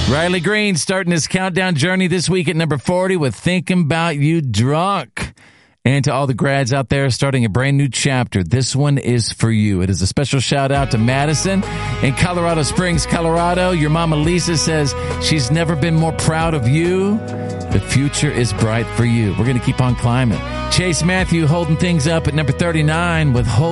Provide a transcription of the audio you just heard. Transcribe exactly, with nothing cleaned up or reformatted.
Riley Green starting his countdown journey this week at number forty with Thinking About You Drunk. And to all the grads out there starting a brand new chapter, this one is for you. It is a special shout out to Madison in Colorado Springs, Colorado. Your mama Lisa says she's never been more proud of you. The future is bright for you. We're going to keep on climbing. Chase Matthew holding things up at number thirty-nine with Hold